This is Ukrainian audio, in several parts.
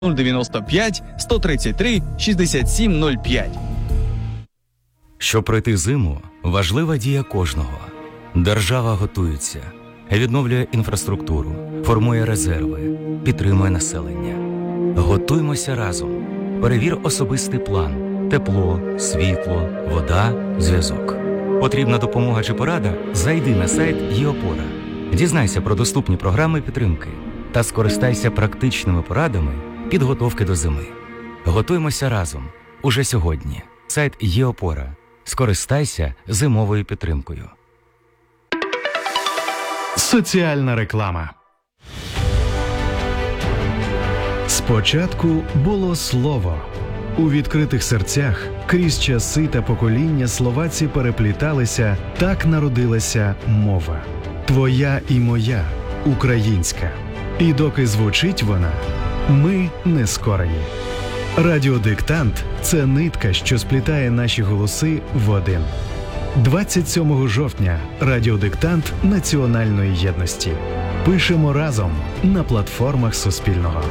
095 133 6705. Щоб пройти зиму, важлива дія кожного. Держава готується, відновлює інфраструктуру, формує резерви, підтримує населення. Готуймося разом. Перевір особистий план. Тепло, світло, вода, зв'язок. Потрібна допомога чи порада? Зайди на сайт ЄОпора. Дізнайся про доступні програми підтримки та скористайся практичними порадами підготовки до зими. Готуймося разом. Уже сьогодні. Сайт ЄОпора. Скористайся зимовою підтримкою. Соціальна реклама. Спочатку було слово. У відкритих серцях крізь часи та покоління словаці перепліталися, так народилася мова. Твоя і моя, українська. І доки звучить вона, ми не скорені. Радіодиктант – це нитка, що сплітає наші голоси в один. 27 жовтня радіодиктант національної єдності. Пишемо разом на платформах Суспільного.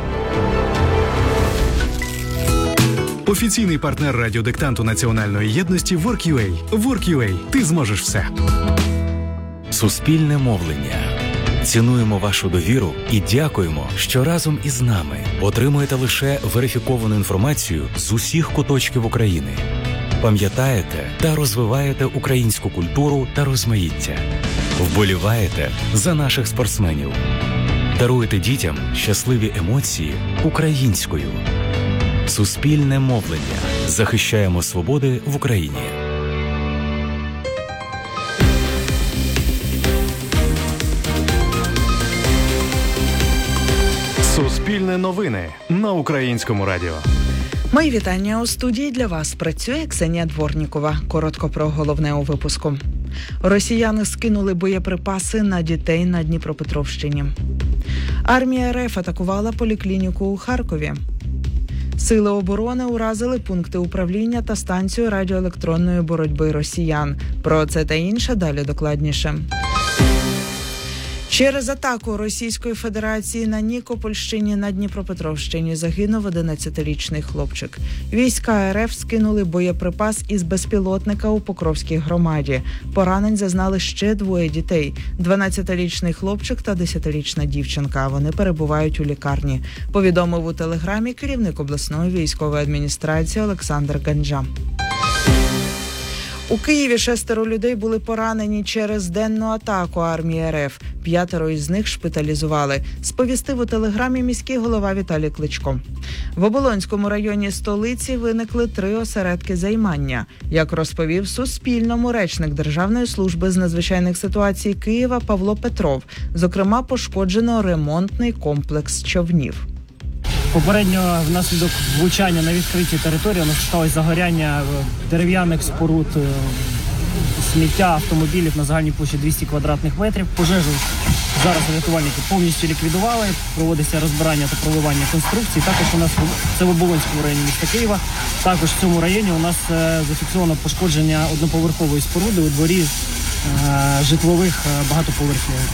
Офіційний партнер радіодиктанту національної єдності Work.ua. Work.ua. Ти зможеш все. Суспільне мовлення. Цінуємо вашу довіру і дякуємо, що разом із нами отримуєте лише верифіковану інформацію з усіх куточків України. Пам'ятаєте та розвиваєте українську культуру та розмаїття. Вболіваєте за наших спортсменів. Даруєте дітям щасливі емоції українською. Суспільне мовлення. Захищаємо свободи в Україні. Суспільне новини на Українському радіо. Мої вітання у студії. Для вас працює Ксенія Дворнікова. Коротко про головне у випуску. Росіяни скинули боєприпаси на дітей на Дніпропетровщині. Армія РФ атакувала поліклініку у Харкові. Сили оборони уразили пункти управління та станцію радіоелектронної боротьби росіян. Про це та інше далі докладніше. Через атаку Російської Федерації на Нікопольщині на Дніпропетровщині загинув 11-річний хлопчик. Війська РФ скинули боєприпас із безпілотника у Покровській громаді. Поранень зазнали ще двоє дітей – 12-річний хлопчик та 10-річна дівчинка. Вони перебувають у лікарні. Повідомив у телеграмі керівник обласної військової адміністрації Олександр Ганджа. У Києві 6 людей були поранені через денну атаку армії РФ. 5 із них шпиталізували, сповістив у телеграмі міський голова Віталій Кличко. В Оболонському районі столиці виникли 3 осередки займання. Як розповів Суспільному речник Державної служби з надзвичайних ситуацій Києва Павло Петров, зокрема пошкоджено ремонтний комплекс човнів. Попередньо внаслідок влучання на відкритій території у нас сталося загоряння дерев'яних споруд, сміття, автомобілів на загальній площі 200 квадратних метрів. Пожежу зараз рятувальники повністю ліквідували, проводиться розбирання та проливання конструкцій. Також у нас це в Оболонському районі міста Києва. Також в цьому районі у нас зафіксовано пошкодження одноповерхової споруди у дворі житлових багатоповерхівок.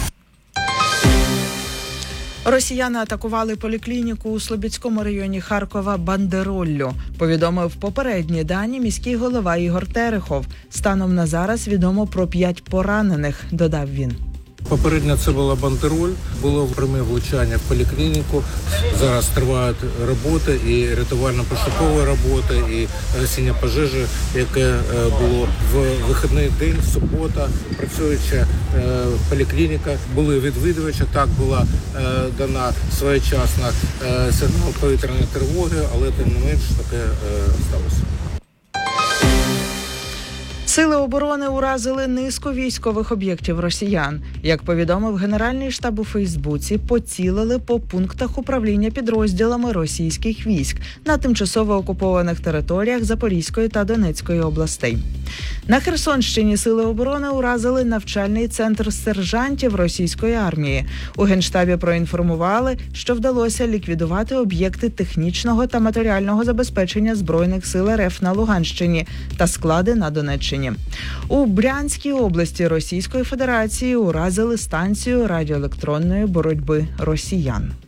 Росіяни атакували поліклініку у Слобідському районі Харкова бандероллю. Повідомив попередні дані міський голова Ігор Терехов. Станом на зараз відомо про 5 поранених, додав він. Попередньо це була бандероль, було пряме влучання в поліклініку. Зараз тривають роботи, і рятувально-пошукові роботи, і гасіння пожежі, яке було в вихідний день, субота, працююча поліклініка. Були відвідувачі, так була дана своєчасна сигнал повітряної тривоги, але тим не менш таке сталося. Сили оборони уразили низку військових об'єктів росіян. Як повідомив Генеральний штаб у Фейсбуці, поцілили по пунктах управління підрозділами російських військ на тимчасово окупованих територіях Запорізької та Донецької областей. На Херсонщині сили оборони уразили навчальний центр сержантів російської армії. У Генштабі проінформували, що вдалося ліквідувати об'єкти технічного та матеріального забезпечення Збройних сил РФ на Луганщині та склади на Донеччині. У Брянській області Російської Федерації уразили станцію радіоелектронної боротьби росіян.